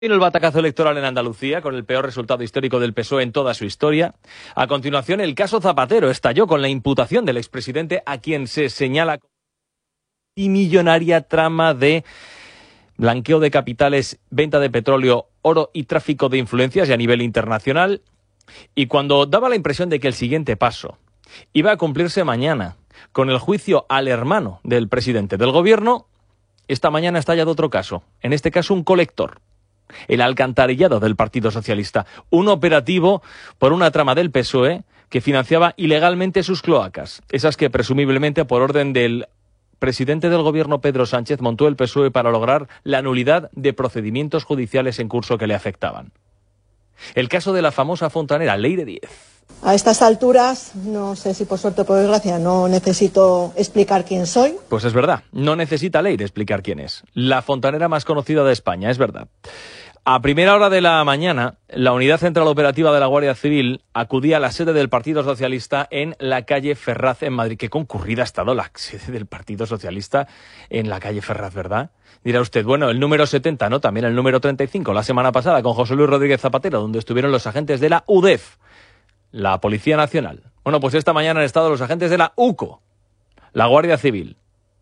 Vino el batacazo electoral en Andalucía, con el peor resultado histórico del PSOE en toda su historia. A continuación, el caso Zapatero estalló con la imputación del expresidente, a quien se señala y millonaria trama de blanqueo de capitales, venta de petróleo, oro y tráfico de influencias y a nivel internacional. Y cuando daba la impresión de que el siguiente paso iba a cumplirse mañana, con el juicio al hermano del presidente del gobierno, esta mañana ha estallado otro caso, en este caso un colector. El alcantarillado del Partido Socialista, un operativo por una trama del PSOE que financiaba ilegalmente sus cloacas, esas que presumiblemente por orden del presidente del gobierno Pedro Sánchez montó el PSOE para lograr la nulidad de procedimientos judiciales en curso que le afectaban. El caso de la famosa fontanera Leire 10. A estas alturas, no sé si por suerte o por desgracia, no necesito explicar quién soy. Pues es verdad, no necesita Leire explicar quién es. La fontanera más conocida de España, es verdad. A primera hora de la mañana, la Unidad Central Operativa de la Guardia Civil acudía a la sede del Partido Socialista en la calle Ferraz en Madrid. Qué concurrida ha estado la sede del Partido Socialista en la calle Ferraz, ¿verdad? Dirá usted, bueno, el número 70, ¿no? También el número 35, la semana pasada con José Luis Rodríguez Zapatero, donde estuvieron los agentes de la UDEF, la Policía Nacional. Bueno, pues esta mañana han estado los agentes de la UCO, la Guardia Civil.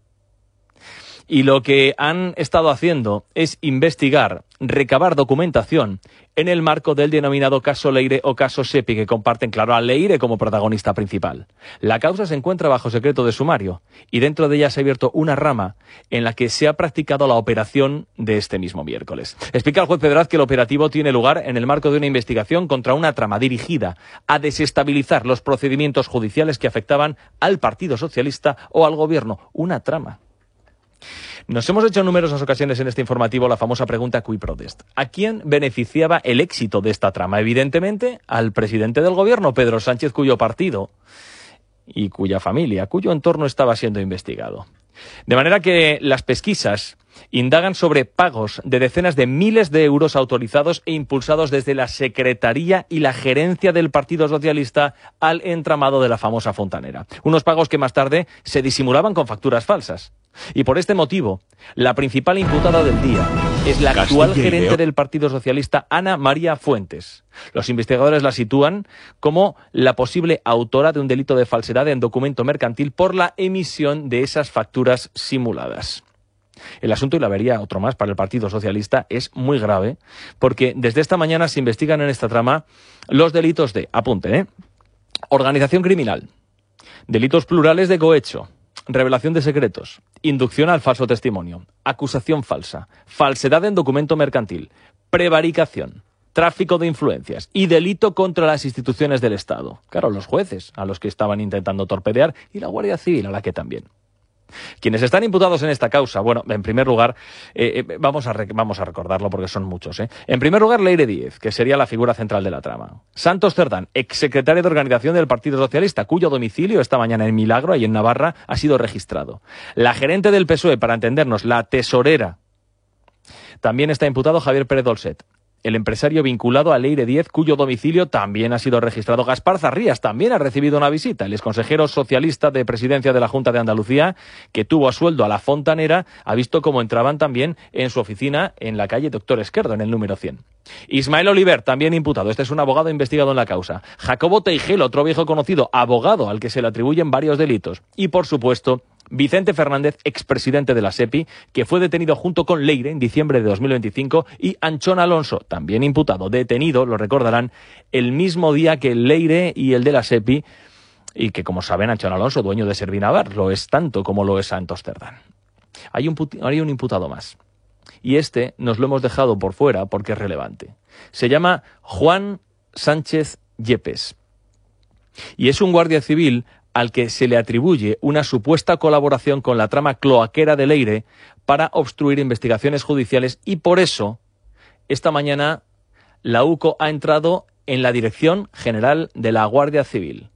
Y lo que han estado haciendo es investigar, recabar documentación en el marco del denominado caso Leire o caso Sepi, que comparten, claro, a Leire como protagonista principal. La causa se encuentra bajo secreto de sumario y dentro de ella se ha abierto una rama en la que se ha practicado la operación de este mismo miércoles. Explica el juez Pedraz que el operativo tiene lugar en el marco de una investigación contra una trama dirigida a desestabilizar los procedimientos judiciales que afectaban al Partido Socialista o al Gobierno. Una trama. Nos hemos hecho en numerosas ocasiones en este informativo la famosa pregunta cui prodest. ¿A quién beneficiaba el éxito de esta trama? Evidentemente, al presidente del gobierno, Pedro Sánchez, cuyo partido y cuya familia, cuyo entorno estaba siendo investigado. De manera que las pesquisas indagan sobre pagos de decenas de miles de euros autorizados e impulsados desde la Secretaría y la gerencia del Partido Socialista al entramado de la famosa fontanera. Unos pagos que más tarde se disimulaban con facturas falsas. Y por este motivo, la principal imputada del día es la actual gerente del Partido Socialista, Ana María Fuentes. Los investigadores la sitúan como la posible autora de un delito de falsedad en documento mercantil por la emisión de esas facturas simuladas. El asunto, y la vería otro más para el Partido Socialista, es muy grave, porque desde esta mañana se investigan en esta trama los delitos de, apunten, organización criminal, delitos plurales de cohecho, revelación de secretos, inducción al falso testimonio, acusación falsa, falsedad en documento mercantil, prevaricación, tráfico de influencias y delito contra las instituciones del Estado. Claro, los jueces, a los que estaban intentando torpedear, y la Guardia Civil, a la que también. Quienes están imputados en esta causa, bueno, en primer lugar, vamos a recordarlo porque son muchos. En primer lugar, Leire 10, que sería la figura central de la trama. Santos Cerdán, exsecretario de organización del Partido Socialista, cuyo domicilio esta mañana en Milagro, ahí en Navarra, ha sido registrado. La gerente del PSOE, para entendernos, la tesorera. También está imputado Javier Pérez Dolcet, el empresario vinculado a Leire 10, cuyo domicilio también ha sido registrado. Gaspar Zarrías también ha recibido una visita. El exconsejero socialista de presidencia de la Junta de Andalucía, que tuvo a sueldo a la fontanera, ha visto cómo entraban también en su oficina en la calle Doctor Esquerdo, en el número 100. Ismael Oliver, también imputado. Este es un abogado investigado en la causa. Jacobo Teijel, otro viejo conocido, abogado al que se le atribuyen varios delitos. Y, por supuesto, Vicente Fernández, expresidente de la SEPI, que fue detenido junto con Leire en diciembre de 2025, y Anchón Alonso, también imputado, detenido, lo recordarán, el mismo día que Leire y el de la SEPI, y que, como saben, Anchón Alonso, dueño de Servinavar, lo es tanto como lo es Santos Cerdán. Hay un imputado más, y este nos lo hemos dejado por fuera porque es relevante. Se llama Juan Sánchez Yepes, y es un guardia civil al que se le atribuye una supuesta colaboración con la trama cloaquera de Leire para obstruir investigaciones judiciales, y por eso, esta mañana, la UCO ha entrado en la Dirección General de la Guardia Civil.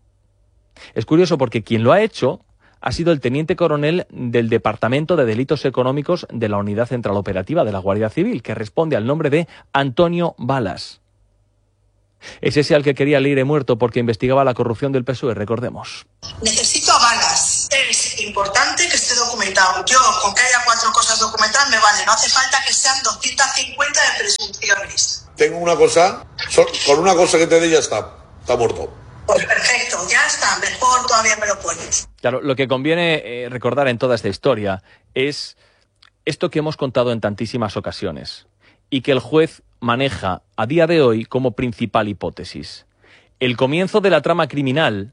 Es curioso porque quien lo ha hecho ha sido el teniente coronel del Departamento de Delitos Económicos de la Unidad Central Operativa de la Guardia Civil, que responde al nombre de Antonio Balas. Es ese al que quería Leire muerto porque investigaba la corrupción del PSOE, recordemos. Necesito a Balas. Es importante que esté documentado. documentado. Yo, con que haya 4 cosas documentadas me vale, no hace falta que sean 250 de presunciones. Tengo una cosa, con una cosa que te dé ya está muerto. Pues perfecto, ya está, mejor todavía me lo pones. Claro, lo que conviene recordar en toda esta historia es esto que hemos contado en tantísimas ocasiones y que el juez maneja a día de hoy como principal hipótesis. El comienzo de la trama criminal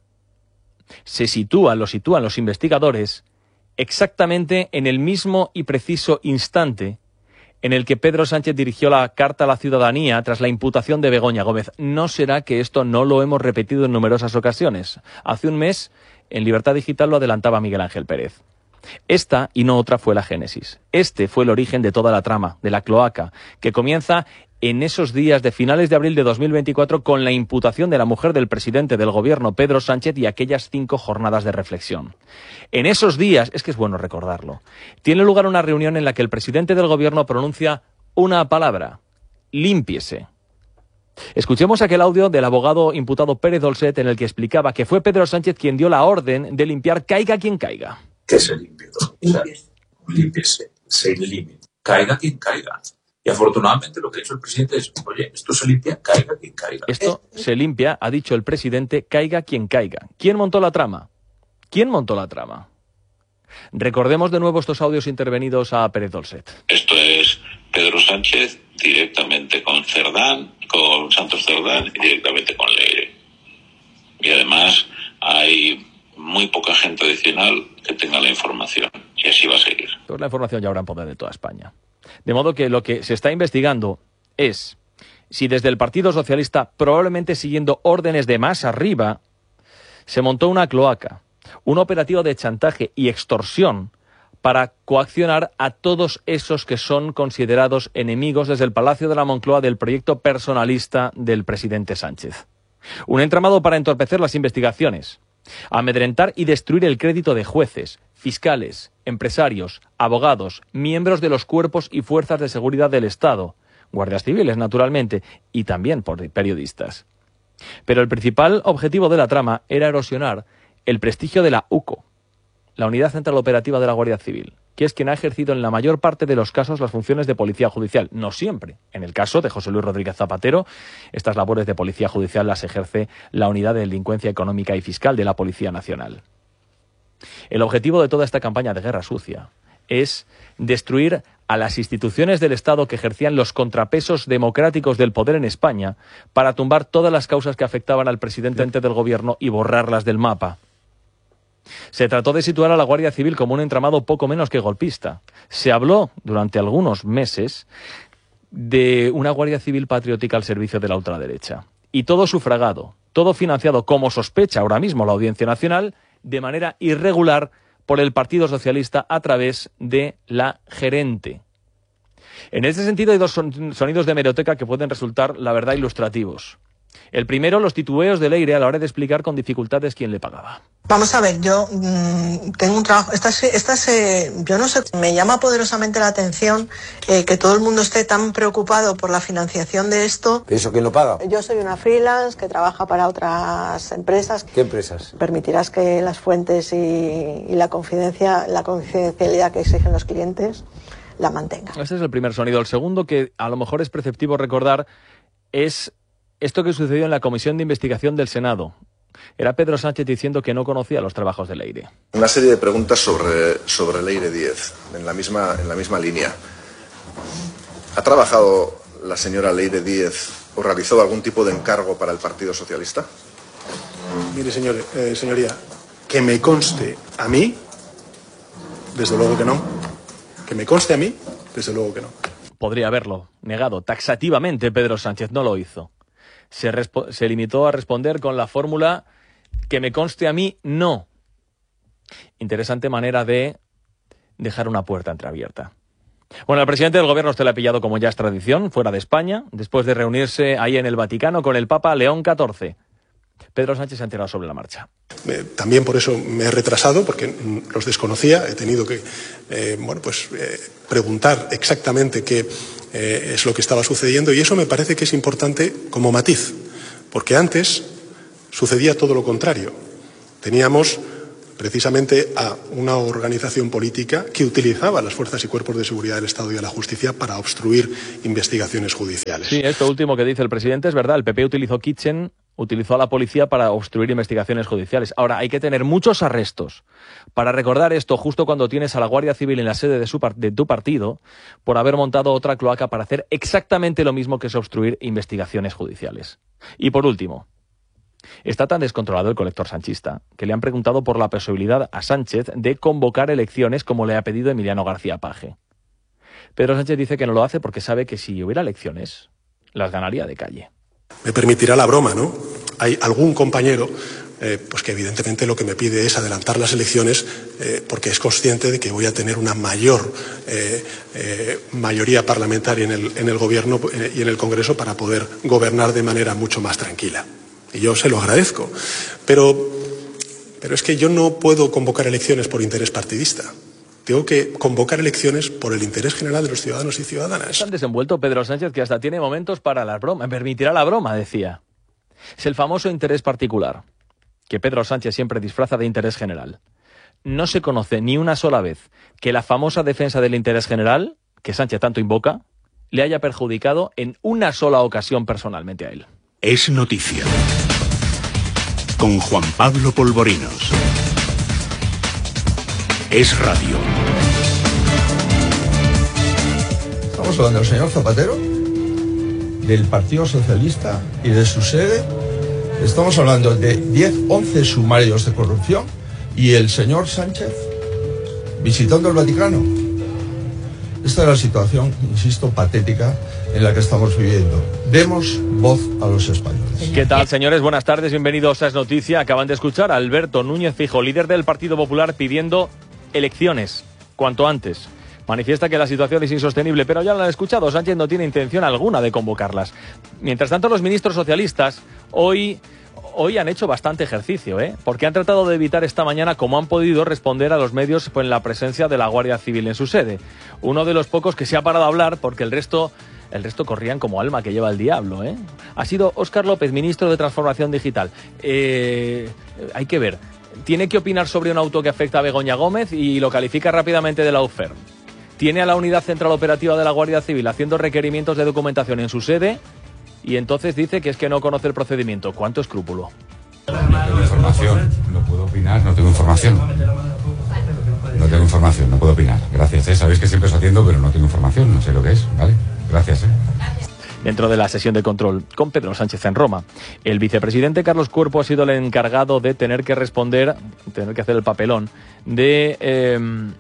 lo sitúan los investigadores exactamente en el mismo y preciso instante en el que Pedro Sánchez dirigió la carta a la ciudadanía tras la imputación de Begoña Gómez. ¿No será que esto no lo hemos repetido en numerosas ocasiones? Hace un mes, en Libertad Digital lo adelantaba Miguel Ángel Pérez. Esta y no otra fue la génesis. Este fue el origen de toda la trama, de la cloaca, que comienza en esos días de finales de abril de 2024 con la imputación de la mujer del presidente del gobierno, Pedro Sánchez, y aquellas 5 jornadas de reflexión. En esos días, es que es bueno recordarlo, tiene lugar una reunión en la que el presidente del gobierno pronuncia una palabra: límpiese. Escuchemos aquel audio del abogado imputado Pérez Dolcet en el que explicaba que fue Pedro Sánchez quien dio la orden de limpiar caiga quien caiga. Que se limpie todo. O sea, límpiese, se elimine, caiga quien caiga. Y afortunadamente lo que ha hecho el presidente es, oye, esto se limpia, caiga quien caiga. Esto se limpia, ha dicho el presidente, caiga quien caiga. ¿Quién montó la trama? ¿Quién montó la trama? Recordemos de nuevo estos audios intervenidos a Pérez Dolcet. Esto es Pedro Sánchez directamente con Cerdán, con Santos Cerdán y directamente con Leire. Y además hay muy poca gente adicional que tenga la información. Y así va a seguir. Pues la información ya habrá en poder de toda España. De modo que lo que se está investigando es si desde el Partido Socialista, probablemente siguiendo órdenes de más arriba, se montó una cloaca, un operativo de chantaje y extorsión para coaccionar a todos esos que son considerados enemigos desde el Palacio de la Moncloa del proyecto personalista del presidente Sánchez. Un entramado para entorpecer las investigaciones, amedrentar y destruir el crédito de jueces, fiscales, empresarios, abogados, miembros de los cuerpos y fuerzas de seguridad del Estado, guardias civiles, naturalmente, y también por periodistas. Pero el principal objetivo de la trama era erosionar el prestigio de la UCO, la Unidad Central Operativa de la Guardia Civil, que es quien ha ejercido en la mayor parte de los casos las funciones de policía judicial. No siempre. En el caso de José Luis Rodríguez Zapatero, estas labores de policía judicial las ejerce la Unidad de Delincuencia Económica y Fiscal de la Policía Nacional. El objetivo de toda esta campaña de guerra sucia es destruir a las instituciones del Estado que ejercían los contrapesos democráticos del poder en España para tumbar todas las causas que afectaban al presidente del gobierno y borrarlas del mapa. Se trató de situar a la Guardia Civil como un entramado poco menos que golpista. Se habló durante algunos meses de una Guardia Civil patriótica al servicio de la ultraderecha. Y todo sufragado, todo financiado, como sospecha ahora mismo la Audiencia Nacional, de manera irregular por el Partido Socialista a través de la gerente. En este sentido hay 2 sonidos de hemeroteca que pueden resultar, la verdad, ilustrativos. El primero, los titubeos de Leire a la hora de explicar con dificultades quién le pagaba. Vamos a ver, yo tengo un trabajo, yo no sé, me llama poderosamente la atención que todo el mundo esté tan preocupado por la financiación de esto. ¿Eso quién lo paga? Yo soy una freelance que trabaja para otras empresas. ¿Qué empresas? Permitirás que las fuentes y la confidencialidad que exigen los clientes la mantenga. Este es el primer sonido. El segundo, que a lo mejor es preceptivo recordar, es esto que sucedió en la Comisión de Investigación del Senado. Era Pedro Sánchez diciendo que no conocía los trabajos de Leire. Una serie de preguntas sobre Leire Díez, en la misma línea. ¿Ha trabajado la señora Leire Díez o realizó algún tipo de encargo para el Partido Socialista? Mire, señoría, que me conste a mí, desde luego que no. Que me conste a mí, desde luego que no. Podría haberlo negado taxativamente. Pedro Sánchez no lo hizo. Se limitó a responder con la fórmula que me conste a mí, no. Interesante manera de dejar una puerta entreabierta. Bueno, el presidente del gobierno usted le ha pillado, como ya es tradición, fuera de España, después de reunirse ahí en el Vaticano con el Papa León XIV. Pedro Sánchez se ha enterado sobre la marcha. También por eso me he retrasado, porque los desconocía. He tenido que preguntar exactamente qué es lo que estaba sucediendo, y eso me parece que es importante como matiz, porque antes sucedía todo lo contrario. Teníamos precisamente a una organización política que utilizaba las fuerzas y cuerpos de seguridad del Estado y a la justicia para obstruir investigaciones judiciales. Sí, esto último que dice el presidente es verdad. El PP utilizó Kitchen, utilizó a la policía para obstruir investigaciones judiciales. Ahora, hay que tener muchos arrestos para recordar esto justo cuando tienes a la Guardia Civil en la sede de tu partido por haber montado otra cloaca para hacer exactamente lo mismo que es obstruir investigaciones judiciales. Y por último, está tan descontrolado el colector sanchista que le han preguntado por la posibilidad a Sánchez de convocar elecciones como le ha pedido Emiliano García Paje. Pedro Sánchez dice que no lo hace porque sabe que si hubiera elecciones, las ganaría de calle. Me permitirá la broma, ¿no? Hay algún compañero pues que evidentemente lo que me pide es adelantar las elecciones porque es consciente de que voy a tener una mayor mayoría parlamentaria en el Gobierno y en el Congreso para poder gobernar de manera mucho más tranquila. Y yo se lo agradezco. Pero es que yo no puedo convocar elecciones por interés partidista. Tengo que convocar elecciones por el interés general de los ciudadanos y ciudadanas. Es tan desenvuelto Pedro Sánchez que hasta tiene momentos para las bromas. Permitirá la broma, decía. Es el famoso interés particular, que Pedro Sánchez siempre disfraza de interés general. No se conoce ni una sola vez que la famosa defensa del interés general, que Sánchez tanto invoca, le haya perjudicado en una sola ocasión personalmente a él. Es noticia. Con Juan Pablo Polvorinos. Es radio. Estamos hablando del señor Zapatero, del Partido Socialista y de su sede. Estamos hablando de 11 sumarios de corrupción y el señor Sánchez visitando el Vaticano. Esta es la situación, insisto, patética en la que estamos viviendo. Demos voz a los españoles. ¿Qué tal, señores? Buenas tardes, bienvenidos a Es Noticia. Acaban de escuchar a Alberto Núñez Feijóo, líder del Partido Popular, pidiendo elecciones cuanto antes. Manifiesta que la situación es insostenible, pero ya lo han escuchado, Sánchez no tiene intención alguna de convocarlas. Mientras tanto, los ministros socialistas hoy han hecho bastante ejercicio, porque han tratado de evitar esta mañana, como han podido, responder a los medios en la presencia de la Guardia Civil en su sede. Uno de los pocos que se ha parado a hablar, porque el resto corrían como alma que lleva el diablo, ha sido Óscar López, ministro de Transformación Digital. Hay que ver. Tiene que opinar sobre un auto que afecta a Begoña Gómez y lo califica rápidamente de lawfare. Tiene a la Unidad Central Operativa de la Guardia Civil haciendo requerimientos de documentación en su sede y entonces dice que es que no conoce el procedimiento. ¿Cuánto escrúpulo? No tengo información, no puedo opinar, no tengo información. No tengo información, no puedo opinar. Gracias, sabéis que siempre os atiendo, pero no tengo información, no sé lo que es, ¿vale? Gracias, Dentro de la sesión de control con Pedro Sánchez en Roma, el vicepresidente Carlos Cuerpo ha sido el encargado de tener que responder, tener que hacer el papelón de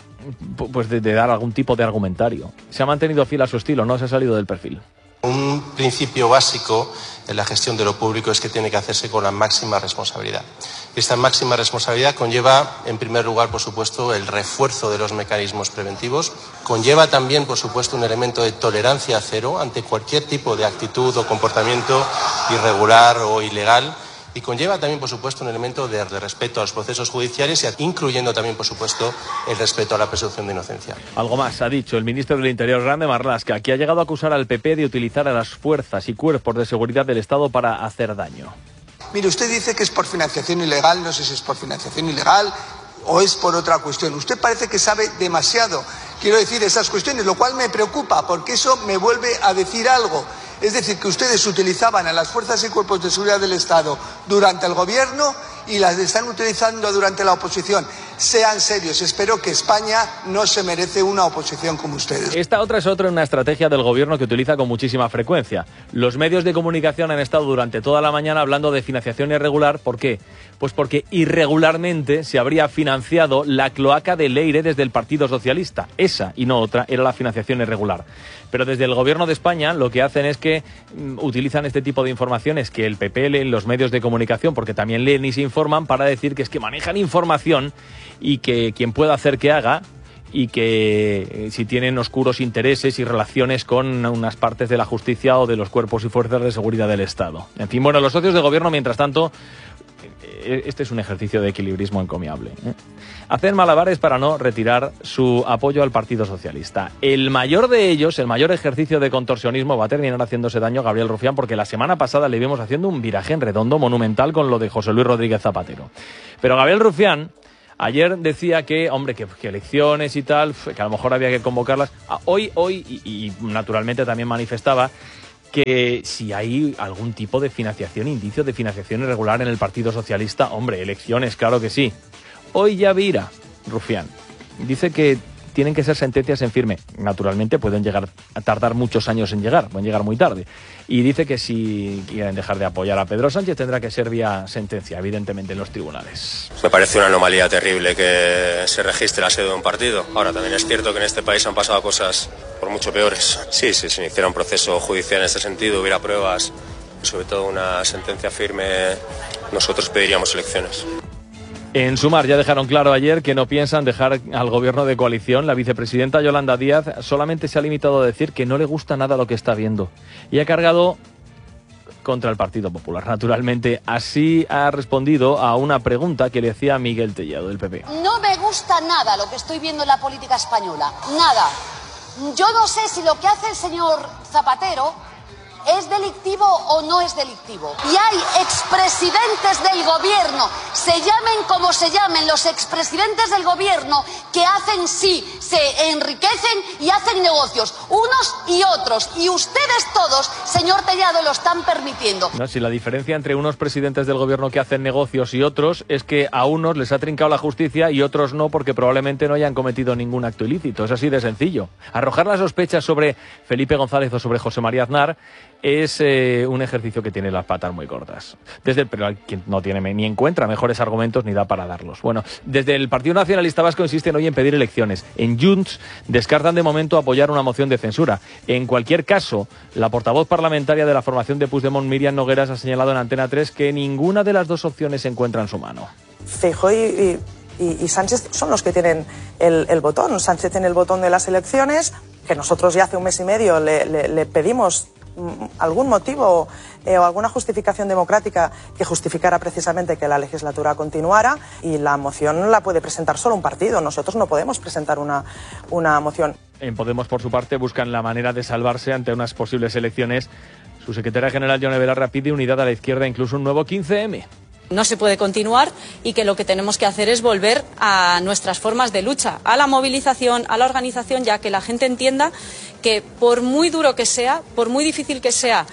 dar algún tipo de argumentario. Se ha mantenido fiel a su estilo, no se ha salido del perfil. Un principio básico en la gestión de lo público es que tiene que hacerse con la máxima responsabilidad. Esta máxima responsabilidad conlleva, en primer lugar, por supuesto, el refuerzo de los mecanismos preventivos. Conlleva también, por supuesto, un elemento de tolerancia cero ante cualquier tipo de actitud o comportamiento irregular o ilegal. Y conlleva también, por supuesto, un elemento de respeto a los procesos judiciales, incluyendo también, por supuesto, el respeto a la presunción de inocencia. Algo más ha dicho el ministro del Interior, Grande Marlaska, que ha llegado a acusar al PP de utilizar a las fuerzas y cuerpos de seguridad del Estado para hacer daño. Mire, usted dice que es por financiación ilegal, no sé si es por financiación ilegal o es por otra cuestión. Usted parece que sabe demasiado, quiero decir, esas cuestiones, lo cual me preocupa, porque eso me vuelve a decir algo. Es decir, que ustedes utilizaban a las fuerzas y cuerpos de seguridad del Estado durante el gobierno y las están utilizando durante la oposición. Sean serios, espero que España no se merece una oposición como ustedes. Esta es una estrategia del gobierno que utiliza con muchísima frecuencia. Los medios de comunicación han estado durante toda la mañana hablando de financiación irregular. ¿Por qué? Pues porque irregularmente se habría financiado la cloaca de Leire desde el Partido Socialista. Esa y no otra era la financiación irregular. Pero desde el gobierno de España lo que hacen es que utilizan este tipo de informaciones que el PP lee en los medios de comunicación, porque también leen y se informan, para decir que es que manejan información y que quien pueda hacer que haga, y que si tienen oscuros intereses y relaciones con unas partes de la justicia o de los cuerpos y fuerzas de seguridad del Estado. En fin, bueno, los socios de gobierno, mientras tanto, este es un ejercicio de equilibrismo encomiable. Hacen malabares para no retirar su apoyo al Partido Socialista. El mayor de ellos, el mayor ejercicio de contorsionismo, va a terminar haciéndose daño a Gabriel Rufián, porque la semana pasada le vimos haciendo un viraje en redondo monumental con lo de José Luis Rodríguez Zapatero. Pero Gabriel Rufián Ayer decía que, hombre, que elecciones y tal, que a lo mejor había que convocarlas. Hoy y naturalmente también manifestaba que si hay algún tipo de financiación, indicios de financiación irregular en el Partido Socialista, hombre, elecciones, claro que sí. Hoy ya vira, Rufián, dice que tienen que ser sentencias en firme. Naturalmente pueden llegar a tardar muchos años en llegar, pueden llegar muy tarde. Y dice que si quieren dejar de apoyar a Pedro Sánchez tendrá que ser vía sentencia, evidentemente en los tribunales. Me parece una anomalía terrible que se registre la sede de un partido. Ahora, también es cierto que en este país han pasado cosas por mucho peores. Sí, si se iniciara un proceso judicial en este sentido, hubiera pruebas y sobre todo una sentencia firme, nosotros pediríamos elecciones. En Sumar ya dejaron claro ayer que no piensan dejar al gobierno de coalición. La vicepresidenta Yolanda Díaz solamente se ha limitado a decir que no le gusta nada lo que está viendo y ha cargado contra el Partido Popular. Naturalmente, así ha respondido a una pregunta que le hacía Miguel Tellado, del PP. No me gusta nada lo que estoy viendo en la política española, nada. Yo no sé si lo que hace el señor Zapatero ¿es delictivo o no es delictivo? Y hay expresidentes del gobierno, se llamen como se llamen, los expresidentes del gobierno que hacen sí, se enriquecen y hacen negocios, unos y otros. Y ustedes todos, señor Tellado, lo están permitiendo. No, si la diferencia entre unos presidentes del gobierno que hacen negocios y otros es que a unos les ha trincado la justicia y otros no, porque probablemente no hayan cometido ningún acto ilícito. Es así de sencillo. Arrojar las sospechas sobre Felipe González o sobre José María Aznar es un ejercicio que tiene las patas muy cortas. Pero quien no tiene ni encuentra mejores argumentos ni da para darlos. Bueno, desde el Partido Nacionalista Vasco insisten hoy en pedir elecciones. En Junts descartan de momento apoyar una moción de censura. En cualquier caso, la portavoz parlamentaria de la formación de Puigdemont, Míriam Nogueras, ha señalado en Antena 3 que ninguna de las dos opciones se encuentra en su mano. Feijóo y Sánchez son los que tienen el botón. Sánchez tiene el botón de las elecciones, que nosotros ya hace un mes y medio le pedimos algún motivo o alguna justificación democrática que justificara precisamente que la legislatura continuara, y la moción la puede presentar solo un partido. Nosotros no podemos presentar una moción. En Podemos, por su parte, buscan la manera de salvarse ante unas posibles elecciones. Su secretaria general, Yone Belarra, pide unidad a la izquierda, incluso un nuevo 15M. No se puede continuar y que lo que tenemos que hacer es volver a nuestras formas de lucha, a la movilización, a la organización, ya que la gente entienda que por muy duro que sea, por muy difícil que sea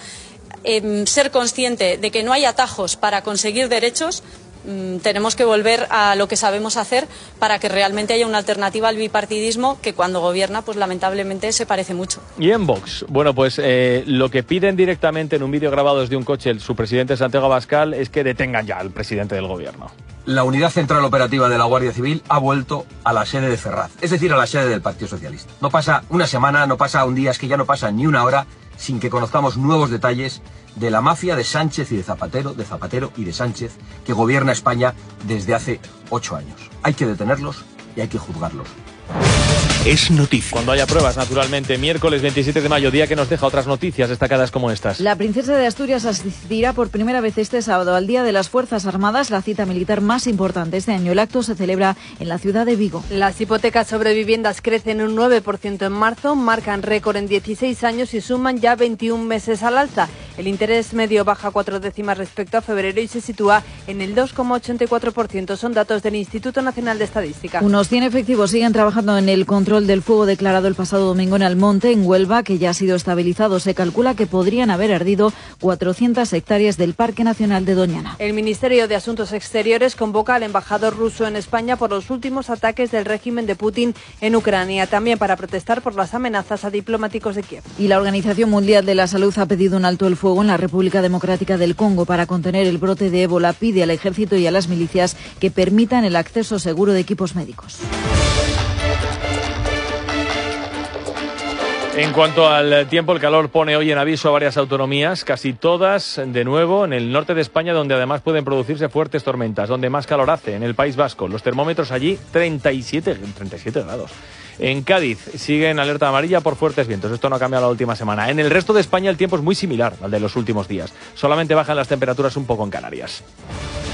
ser consciente de que no hay atajos para conseguir derechos, tenemos que volver a lo que sabemos hacer para que realmente haya una alternativa al bipartidismo, que cuando gobierna, pues lamentablemente se parece mucho. Y en Vox, bueno, pues lo que piden directamente en un vídeo grabado desde un coche su presidente Santiago Abascal es que detengan ya al presidente del gobierno. La Unidad Central Operativa de la Guardia Civil ha vuelto a la sede de Ferraz, es decir, a la sede del Partido Socialista. No pasa una semana, no pasa un día, es que ya no pasa ni una hora sin que conozcamos nuevos detalles de la mafia de Sánchez y de Zapatero y de Sánchez, que gobierna España desde hace 8 años. Hay que detenerlos y hay que juzgarlos. Es noticia. Cuando haya pruebas, naturalmente. Miércoles 27 de mayo, día que nos deja otras noticias destacadas como estas. La princesa de Asturias asistirá por primera vez este sábado al Día de las Fuerzas Armadas, la cita militar más importante este año. El acto se celebra en la ciudad de Vigo. Las hipotecas sobre viviendas crecen un 9% en marzo, marcan récord en 16 años y suman ya 21 meses al alza. El interés medio baja 4 décimas respecto a febrero y se sitúa en el 2,84%. Son datos del Instituto Nacional de Estadística. Unos 100 efectivos siguen trabajando en el control del fuego declarado el pasado domingo en Almonte, en Huelva, que ya ha sido estabilizado. Se calcula que podrían haber ardido 400 hectáreas del Parque Nacional de Doñana. El Ministerio de Asuntos Exteriores convoca al embajador ruso en España por los últimos ataques del régimen de Putin en Ucrania, también para protestar por las amenazas a diplomáticos de Kiev. Y la Organización Mundial de la Salud ha pedido un alto el fuego en la República Democrática del Congo para contener el brote de ébola. Pide al ejército y a las milicias que permitan el acceso seguro de equipos médicos. En cuanto al tiempo, el calor pone hoy en aviso a varias autonomías, casi todas de nuevo en el norte de España, donde además pueden producirse fuertes tormentas, donde más calor hace, en el País Vasco. Los termómetros allí 37 grados. En Cádiz sigue en alerta amarilla por fuertes vientos. Esto no ha cambiado la última semana. En el resto de España el tiempo es muy similar al de los últimos días. Solamente bajan las temperaturas un poco en Canarias.